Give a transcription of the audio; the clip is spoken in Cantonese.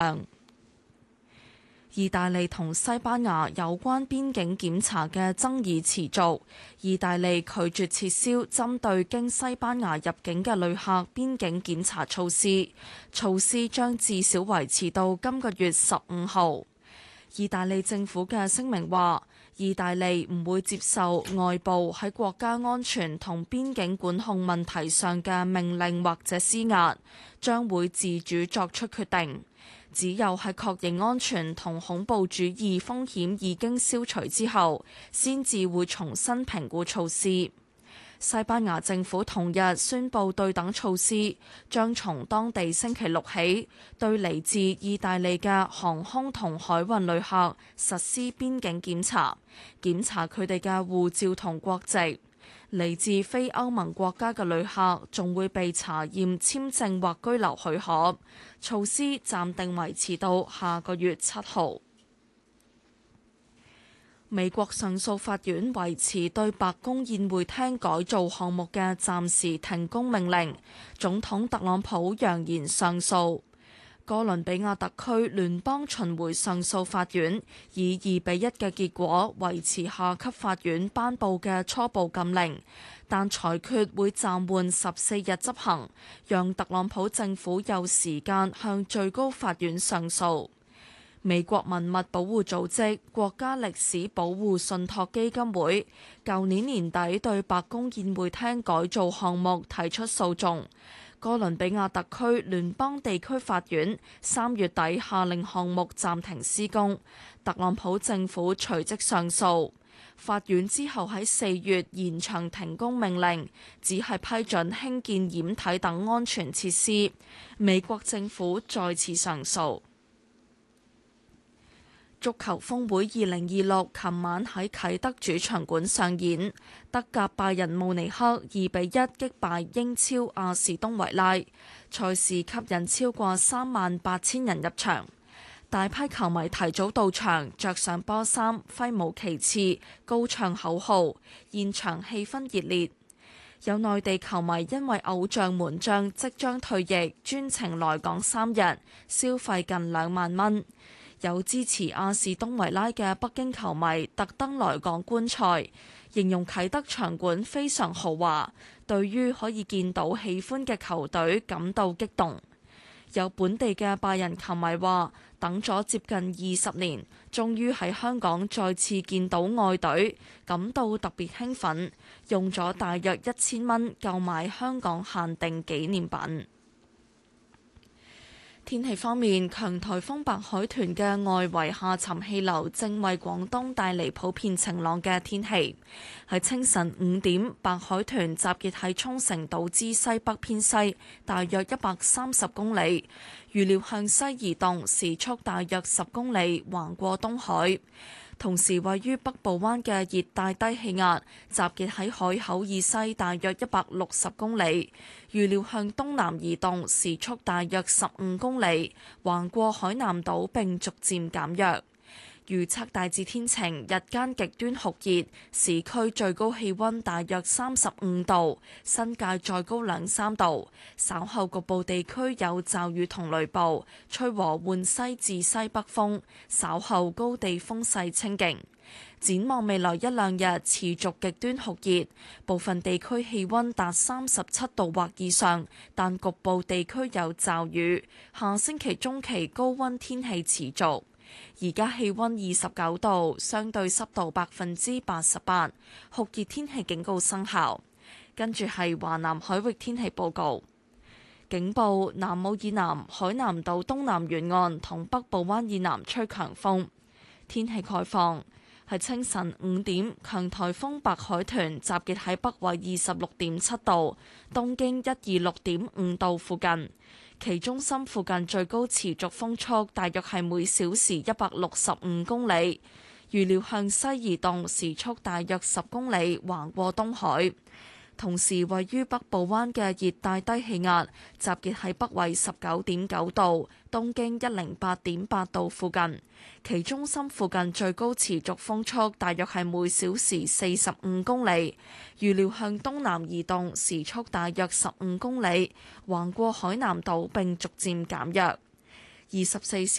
向。意大利同西班牙有關邊境檢查嘅爭議持續，意大利拒絕撤銷針對經西班牙入境嘅旅客邊境檢查措施，措施將至少維持到今個月15號。意大利政府嘅聲明話，意大利唔會接受外部喺國家安全同邊境管控問題上嘅命令或者施壓，將會自主作出決定。只有喺確認安全同恐怖主義風險已經消除之後，先至會重新評估措施。西班牙政府同日宣布對等措施，將從當地星期六起對嚟自意大利嘅航空同海運旅客實施邊境檢查，檢查佢哋嘅護照同國籍。嚟自非歐盟國家嘅旅客仲會被查驗簽證或居留許可。措施暫定維持到下個月7號。美國上訴法院維持對白宮宴會廳改造項目嘅暫時停工命令，總統特朗普揚言上訴。哥倫比亞特區聯邦巡迴上訴法院以2-1嘅結果維持下級法院頒布嘅初步禁令，但裁決會暫緩14日執行，讓特朗普政府有時間向最高法院上訴。美國文物保護組織國家歷史保護信託基金會舊年年底對白宮宴會廳改造項目提出訴訟。哥倫比亞特區聯邦地區法院3月底下令項目暫停施工，特朗普政府隨即上訴。法院之後喺4月延長停工命令，只係批准興建掩體等安全設施。美國政府再次上訴。足球峰會2026琴晚喺啟德主場館上演，德甲拜仁慕尼黑2-1擊敗英超阿士東維拉，賽事吸引超過38,000人入場，大批球迷提早到場，着上波衫，揮舞旗幟，高唱口號，現場氣氛熱烈。有內地球迷因為偶像門將即將退役，專程來港3日，消費近2萬蚊。有支持阿士東維拉嘅北京球迷特登來港觀賽，形容啟德場館非常豪華，對於可以見到喜歡嘅球隊感到激動。有本地嘅拜仁球迷話，等咗接近20年，終於喺香港再次見到愛隊，感到特別興奮，用咗大約1000蚊購買香港限定紀念品。天氣方面，強颱風白海豚嘅外圍下沉氣流正為廣東帶嚟普遍晴朗嘅天氣。喺清晨5點，白海豚集結喺沖繩島之西北偏西，大約130公里，預料向西移動，時速大約10公里，橫過東海。同時，位於北部灣嘅熱帶低氣壓集結喺海口以西大約160公里，預料向東南移動，時速大約15公里，橫過海南島並逐漸減弱。預測大致天晴，日間極端酷熱，市區最高氣溫大約35度，新界再高2-3度。稍後局部地區有驟雨同雷暴，吹和緩西至西北風，稍後高地風勢清勁。展望未來1-2日持續極端酷熱，部分地區氣溫達37度或以上，但局部地區有驟雨。下星期中期高溫天氣持續。而家氣溫29度，相對濕度88%，酷熱天氣警告生效。跟住係華南海域天氣報告，警報：南澳以南、海南島東南沿岸同北部灣以南吹強風。天氣概況係清晨5點，強颱風白海豚集結喺北緯26.7度、東經126.5度附近。其中心附近最高持續風速大約係每小時165公里，預料向西移動，時速大約10公里，橫過東海。同時，位於北部灣嘅熱帶低氣壓集結喺北緯19.9度、東經108.8度附近，其中心附近最高持續風速大約係每小時45公里，預料向東南移動，時速大約15公里，橫過海南島並逐漸減弱。24